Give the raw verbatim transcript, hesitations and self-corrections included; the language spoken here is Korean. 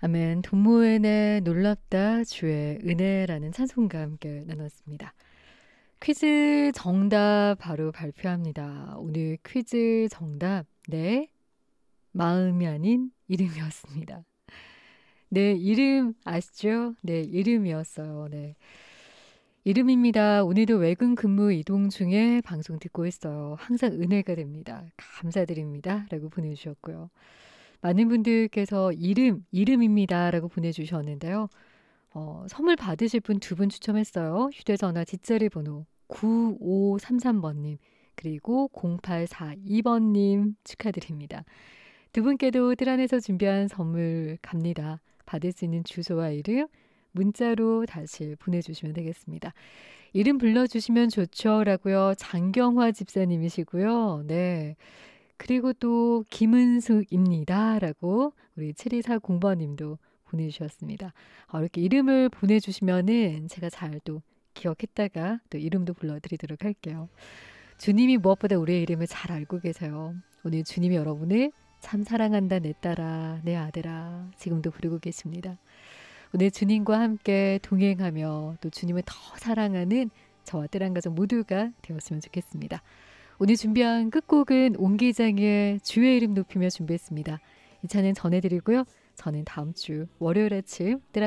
아멘. 동무엔의 놀랍다 주의 은혜라는 찬송과 함께 나눴습니다. 퀴즈 정답 바로 발표합니다. 오늘 퀴즈 정답 네, 마음이 아닌 이름이었습니다. 네, 이름 아시죠? 네, 이름이었어요. 네, 이름입니다. 오늘도 외근 근무 이동 중에 방송 듣고 있어요. 항상 은혜가 됩니다. 감사드립니다. 라고 보내주셨고요. 많은 분들께서 이름, 이름입니다. 라고 보내주셨는데요. 어, 선물 받으실 분 두 분 추첨했어요. 휴대전화 뒷자리 번호 구오삼삼 번님 그리고 공팔사이 번님 축하드립니다. 두 분께도 뜰 안에서 준비한 선물 갑니다. 받을 수 있는 주소와 이름 문자로 다시 보내주시면 되겠습니다. 이름 불러주시면 좋죠 라고요. 장경화 집사님이시고요. 네. 그리고 또 김은숙입니다 라고 우리 칠이사공 번님도 보내주셨습니다. 어, 이렇게 이름을 보내주시면은 제가 잘 또 기억했다가 또 이름도 불러드리도록 할게요. 주님이 무엇보다 우리의 이름을 잘 알고 계세요. 오늘 주님이 여러분을 참 사랑한다 내 딸아 내 아들아 지금도 부르고 계십니다. 오늘 주님과 함께 동행하며 또 주님을 더 사랑하는 저와 뜰한 가족 모두가 되었으면 좋겠습니다. 오늘 준비한 끝곡은 옹기장의 주의 이름 높이며 준비했습니다. 이 차는 전해드리고요. 저는 다음 주 월요일 아침 뜰